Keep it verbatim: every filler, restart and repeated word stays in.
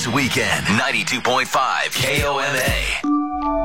this weekend. ninety-two point five K O M A.